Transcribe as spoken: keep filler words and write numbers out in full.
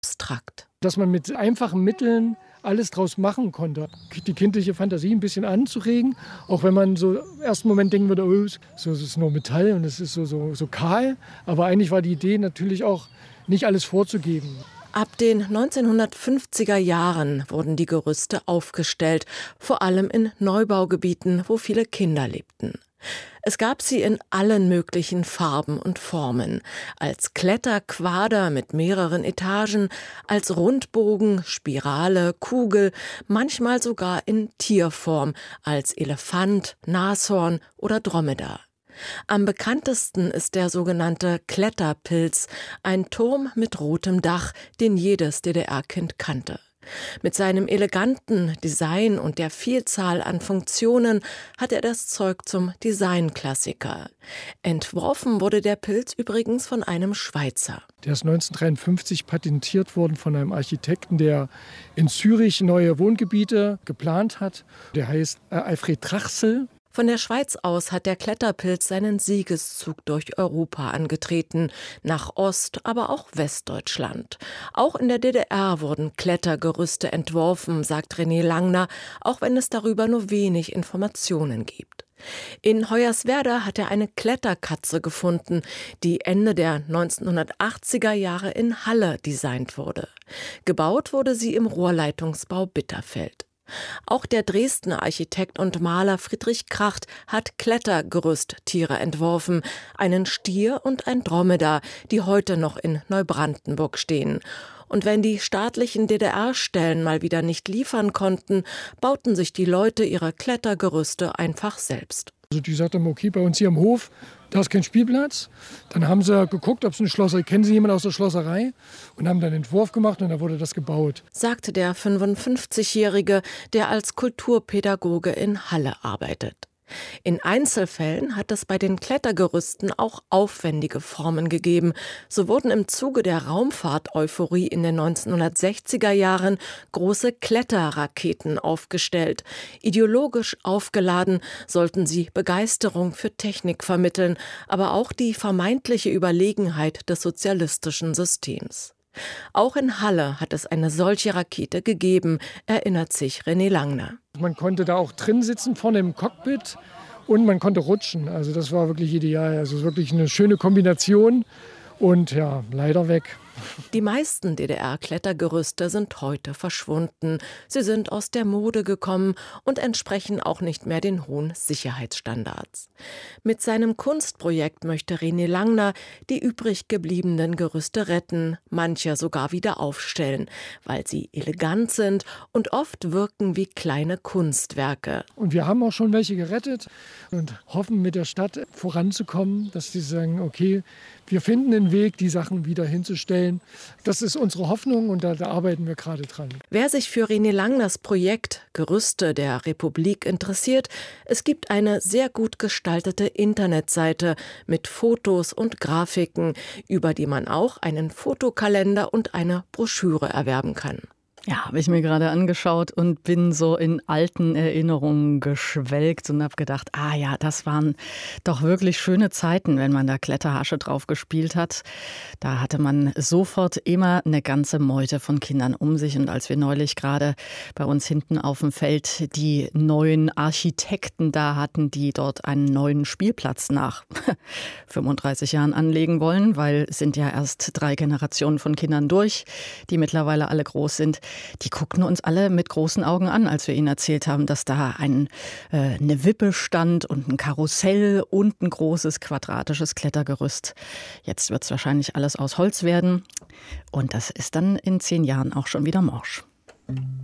abstrakt. Dass man mit einfachen Mitteln alles draus machen konnte. Die kindliche Fantasie ein bisschen anzuregen, auch wenn man so im ersten Moment denken würde, oh, so, es ist nur Metall und es ist so, so, so kahl. Aber eigentlich war die Idee natürlich auch, nicht alles vorzugeben. Ab den neunzehnhundertfünfziger Jahren wurden die Gerüste aufgestellt, vor allem in Neubaugebieten, wo viele Kinder lebten. Es gab sie in allen möglichen Farben und Formen, als Kletterquader mit mehreren Etagen, als Rundbogen, Spirale, Kugel, manchmal sogar in Tierform, als Elefant, Nashorn oder Dromedar. Am bekanntesten ist der sogenannte Kletterpilz, ein Turm mit rotem Dach, den jedes D D R-Kind kannte. Mit seinem eleganten Design und der Vielzahl an Funktionen hat er das Zeug zum Designklassiker. Entworfen wurde der Pilz übrigens von einem Schweizer. Der ist neunzehnhundertdreiundfünfzig patentiert worden von einem Architekten, der in Zürich neue Wohngebiete geplant hat. Der heißt Alfred Trachsel. Von der Schweiz aus hat der Kletterpilz seinen Siegeszug durch Europa angetreten, nach Ost-, aber auch Westdeutschland. Auch in der D D R wurden Klettergerüste entworfen, sagt René Langner, auch wenn es darüber nur wenig Informationen gibt. In Hoyerswerda hat er eine Kletterkatze gefunden, die Ende der neunzehnhundertachtziger Jahre in Halle designt wurde. Gebaut wurde sie im Rohrleitungsbau Bitterfeld. Auch der Dresdner Architekt und Maler Friedrich Kracht hat Klettergerüsttiere entworfen, einen Stier und ein Dromedar, die heute noch in Neubrandenburg stehen. Und wenn die staatlichen D D R-Stellen mal wieder nicht liefern konnten, bauten sich die Leute ihre Klettergerüste einfach selbst. Also die sagten, okay, bei uns hier im Hof, da ist kein Spielplatz. Dann haben sie geguckt, ob es eine Schlosserei, kennen Sie jemanden aus der Schlosserei? Und haben dann einen Entwurf gemacht und dann wurde das gebaut. Sagte der fünfundfünfzigjährige, der als Kulturpädagoge in Halle arbeitet. In Einzelfällen hat es bei den Klettergerüsten auch aufwendige Formen gegeben. So wurden im Zuge der Raumfahrt-Euphorie in den neunzehnhundertsechziger Jahren große Kletterraketen aufgestellt. Ideologisch aufgeladen sollten sie Begeisterung für Technik vermitteln, aber auch die vermeintliche Überlegenheit des sozialistischen Systems. Auch in Halle hat es eine solche Rakete gegeben, erinnert sich René Langner. Man konnte da auch drin sitzen, vorne im Cockpit, und man konnte rutschen. Also das war wirklich ideal. Also wirklich eine schöne Kombination und ja, leider weg. Die meisten D D R-Klettergerüste sind heute verschwunden. Sie sind aus der Mode gekommen und entsprechen auch nicht mehr den hohen Sicherheitsstandards. Mit seinem Kunstprojekt möchte René Langner die übrig gebliebenen Gerüste retten, manche sogar wieder aufstellen, weil sie elegant sind und oft wirken wie kleine Kunstwerke. Und wir haben auch schon welche gerettet und hoffen, mit der Stadt voranzukommen, dass sie sagen, okay, wir finden einen Weg, die Sachen wieder hinzustellen. Das ist unsere Hoffnung und da, da arbeiten wir gerade dran. Wer sich für René Langners Projekt Gerüste der Republik interessiert, es gibt eine sehr gut gestaltete Internetseite mit Fotos und Grafiken, über die man auch einen Fotokalender und eine Broschüre erwerben kann. Ja, habe ich mir gerade angeschaut und bin so in alten Erinnerungen geschwelgt und habe gedacht, ah ja, das waren doch wirklich schöne Zeiten, wenn man da Kletterhasche drauf gespielt hat. Da hatte man sofort immer eine ganze Meute von Kindern um sich. Und als wir neulich gerade bei uns hinten auf dem Feld die neuen Architekten da hatten, die dort einen neuen Spielplatz nach fünfunddreißig Jahren anlegen wollen, weil es sind ja erst drei Generationen von Kindern durch, die mittlerweile alle groß sind. Die guckten uns alle mit großen Augen an, als wir ihnen erzählt haben, dass da ein, äh, eine Wippe stand und ein Karussell und ein großes quadratisches Klettergerüst. Jetzt wird es wahrscheinlich alles aus Holz werden und das ist dann in zehn Jahren auch schon wieder morsch.